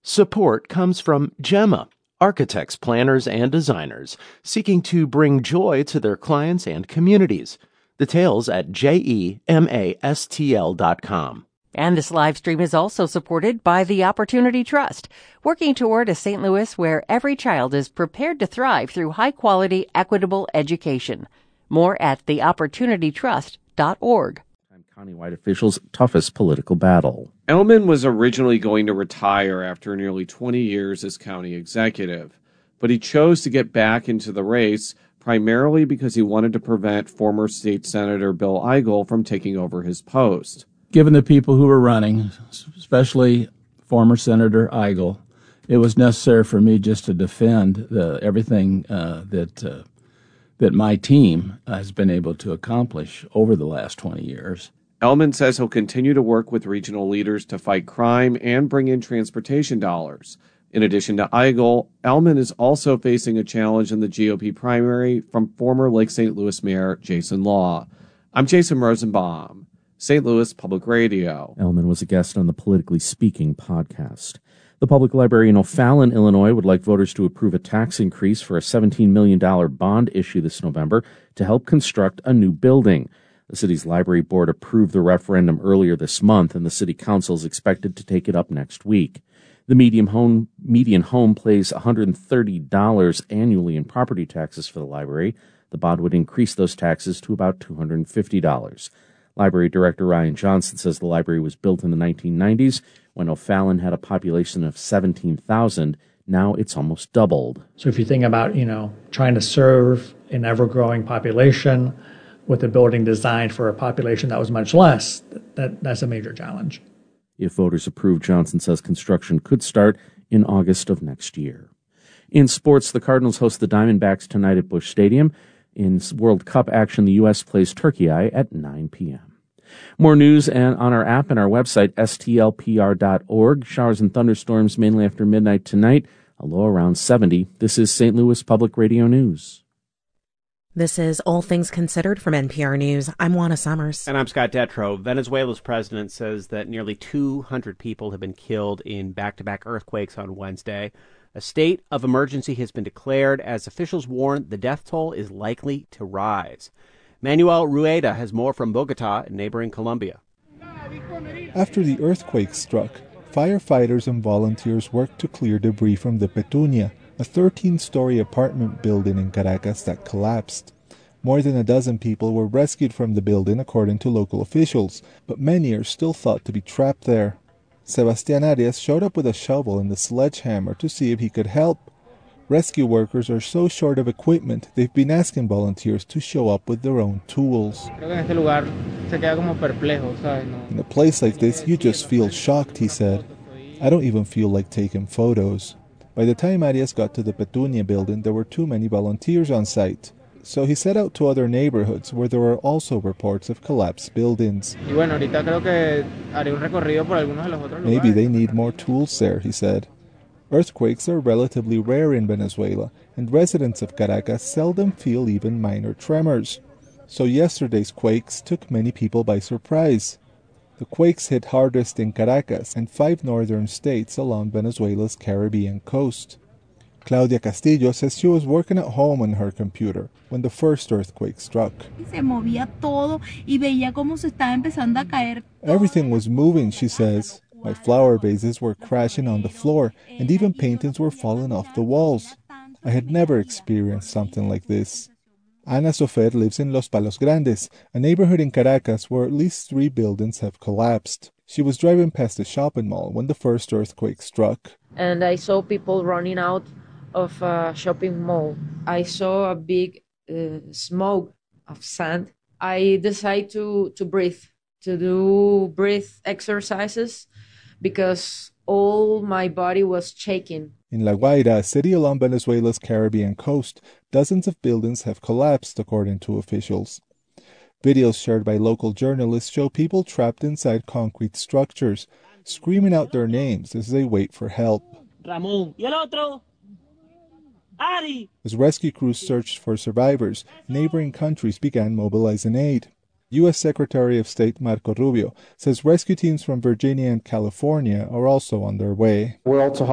Support comes from Gemma, architects, planners, and designers seeking to bring joy to their clients and communities. Details at GEMASTL.com. And this live stream is also supported by the Opportunity Trust, working toward a St. Louis where every child is prepared to thrive through high-quality, equitable education. More at theopportunitytrust.org. Countywide officials' toughest political battle. Ellman was originally going to retire after nearly 20 years as county executive, but he chose to get back into the race primarily because he wanted to prevent former state senator Bill Eigel from taking over his post. Given the people who were running, especially former Senator Eigel, it was necessary for me just to defend everything that my team has been able to accomplish over the last 20 years. Ellman says he'll continue to work with regional leaders to fight crime and bring in transportation dollars. In addition to Eigel, Ellman is also facing a challenge in the GOP primary from former Lake St. Louis Mayor Jason Law. I'm Jason Rosenbaum, St. Louis Public Radio. Ellman was a guest on the Politically Speaking podcast. The Public Library in O'Fallon, Illinois, would like voters to approve a tax increase for a $17 million bond issue this November to help construct a new building. The city's library board approved the referendum earlier this month, and the city council is expected to take it up next week. The median home pays $130 annually in property taxes for the library. The bond would increase those taxes to about $250. Library Director Ryan Johnson says the library was built in the 1990s when O'Fallon had a population of 17,000. Now it's almost doubled. So if you think about, trying to serve an ever-growing population with a building designed for a population that was much less, that's a major challenge. If voters approve, Johnson says construction could start in August of next year. In sports, the Cardinals host the Diamondbacks tonight at Busch Stadium. In World Cup action, the U.S. plays Turkey at 9 p.m. More news on our app and our website, stlpr.org. Showers and thunderstorms mainly after midnight tonight, a low around 70. This is St. Louis Public Radio News. This is All Things Considered from NPR News. I'm Juana Summers. And I'm Scott Detrow. Venezuela's president says that nearly 200 people have been killed in back-to-back earthquakes on Wednesday. A state of emergency has been declared as officials warn the death toll is likely to rise. Manuel Rueda has more from Bogota in neighboring Colombia. After the earthquake struck, firefighters and volunteers worked to clear debris from the Petunia, a 13-story apartment building in Caracas that collapsed. More than a dozen people were rescued from the building according to local officials, but many are still thought to be trapped there. Sebastián Arias showed up with a shovel and a sledgehammer to see if he could help. Rescue workers are so short of equipment, they've been asking volunteers to show up with their own tools. In a place like this, you just feel shocked, he said. I don't even feel like taking photos. By the time Arias got to the Petunia building, there were too many volunteers on site. So he set out to other neighborhoods where there were also reports of collapsed buildings. Maybe they need more tools there, he said. Earthquakes are relatively rare in Venezuela, and residents of Caracas seldom feel even minor tremors. So yesterday's quakes took many people by surprise. The quakes hit hardest in Caracas and 5 northern states along Venezuela's Caribbean coast. Claudia Castillo says she was working at home on her computer when the first earthquake struck. Everything was moving, she says. My flower vases were crashing on the floor, and even paintings were falling off the walls. I had never experienced something like this. Ana Sofer lives in Los Palos Grandes, a neighborhood in Caracas where at least 3 buildings have collapsed. She was driving past a shopping mall when the first earthquake struck. And I saw people running out of a shopping mall. I saw a big smoke of sand. I decided to breathe, to do breath exercises because all my body was shaking. In La Guaira, a city along Venezuela's Caribbean coast, dozens of buildings have collapsed, according to officials. Videos shared by local journalists show people trapped inside concrete structures, screaming out their names as they wait for help. Ramón. Y el otro. Ari. As rescue crews searched for survivors, neighboring countries began mobilizing aid. U.S. Secretary of State Marco Rubio says rescue teams from Virginia and California are also on their way. We're also